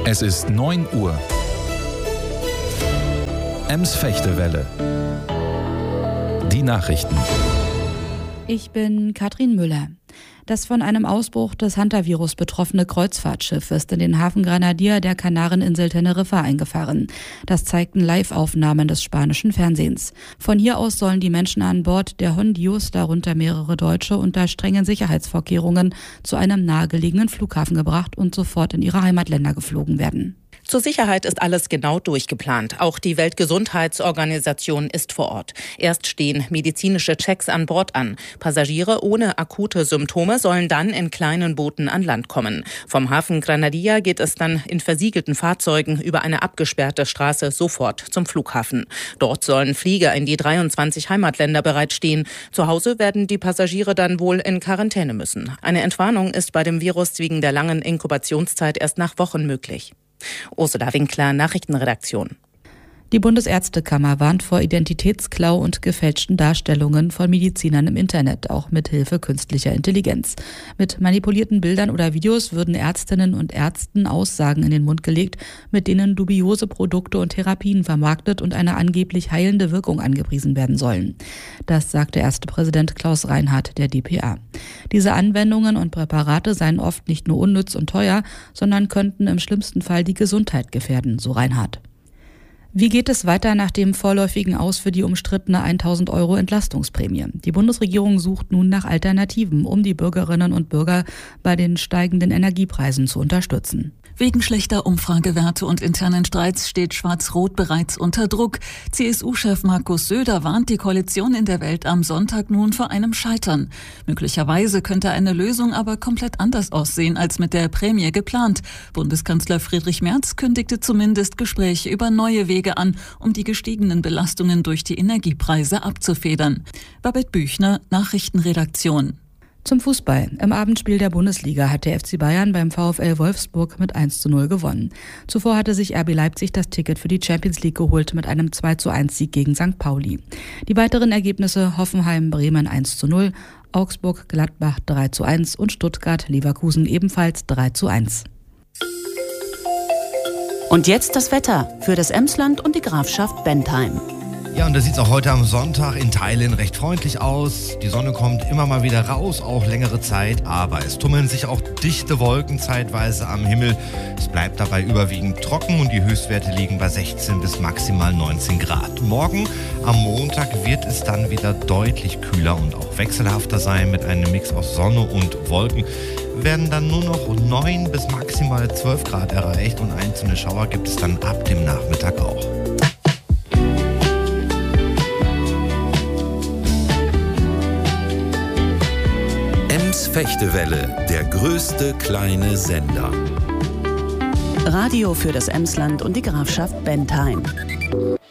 Es ist 9 Uhr. Ems-Fechtewelle. Die Nachrichten. Ich bin Katrin Müller. Das von einem Ausbruch des Hantavirus betroffene Kreuzfahrtschiff ist in den Hafen Granadilla der Kanareninsel Teneriffa eingefahren. Das zeigten Live-Aufnahmen des spanischen Fernsehens. Von hier aus sollen die Menschen an Bord der Hondius, darunter mehrere Deutsche, unter strengen Sicherheitsvorkehrungen zu einem nahegelegenen Flughafen gebracht und sofort in ihre Heimatländer geflogen werden. Zur Sicherheit ist alles genau durchgeplant. Auch die Weltgesundheitsorganisation ist vor Ort. Erst stehen medizinische Checks an Bord an. Passagiere ohne akute Symptome sollen dann in kleinen Booten an Land kommen. Vom Hafen Granadilla geht es dann in versiegelten Fahrzeugen über eine abgesperrte Straße sofort zum Flughafen. Dort sollen Flieger in die 23 Heimatländer bereitstehen. Zu Hause werden die Passagiere dann wohl in Quarantäne müssen. Eine Entwarnung ist bei dem Virus wegen der langen Inkubationszeit erst nach Wochen möglich. Ursula Winkler, Nachrichtenredaktion. Die Bundesärztekammer warnt vor Identitätsklau und gefälschten Darstellungen von Medizinern im Internet, auch mit Hilfe künstlicher Intelligenz. Mit manipulierten Bildern oder Videos würden Ärztinnen und Ärzten Aussagen in den Mund gelegt, mit denen dubiose Produkte und Therapien vermarktet und eine angeblich heilende Wirkung angepriesen werden sollen. Das sagte Ärztepräsident Klaus Reinhardt der dpa. Diese Anwendungen und Präparate seien oft nicht nur unnütz und teuer, sondern könnten im schlimmsten Fall die Gesundheit gefährden, so Reinhardt. Wie geht es weiter nach dem vorläufigen Aus für die umstrittene 1.000 € Entlastungsprämie? Die Bundesregierung sucht nun nach Alternativen, um die Bürgerinnen und Bürger bei den steigenden Energiepreisen zu unterstützen. Wegen schlechter Umfragewerte und internen Streits steht Schwarz-Rot bereits unter Druck. CSU-Chef Markus Söder warnt die Koalition in der Welt am Sonntag nun vor einem Scheitern. Möglicherweise könnte eine Lösung aber komplett anders aussehen als mit der Prämie geplant. Bundeskanzler Friedrich Merz kündigte zumindest Gespräche über neue Wege an, um die gestiegenen Belastungen durch die Energiepreise abzufedern. Babette Büchner, Nachrichtenredaktion. Zum Fußball. Im Abendspiel der Bundesliga hat der FC Bayern beim VfL Wolfsburg mit 1:0 gewonnen. Zuvor hatte sich RB Leipzig das Ticket für die Champions League geholt mit einem 2:1 Sieg gegen St. Pauli. Die weiteren Ergebnisse: Hoffenheim-Bremen 1:0, Augsburg-Gladbach 3:1 und Stuttgart-Leverkusen ebenfalls 3:1. Und jetzt das Wetter für das Emsland und die Grafschaft Bentheim. Ja, und da sieht es auch heute am Sonntag in Teilen recht freundlich aus. Die Sonne kommt immer mal wieder raus, auch längere Zeit, aber es tummeln sich auch dichte Wolken zeitweise am Himmel. Es bleibt dabei überwiegend trocken und die Höchstwerte liegen bei 16 bis maximal 19 Grad. Morgen, am Montag, wird es dann wieder deutlich kühler und auch wechselhafter sein mit einem Mix aus Sonne und Wolken. Werden dann nur noch 9 bis maximal 12 Grad erreicht und einzelne Schauer gibt es dann ab dem Nachmittag auch. Ems-Fechtewelle, der größte kleine Sender. Radio für das Emsland und die Grafschaft Bentheim.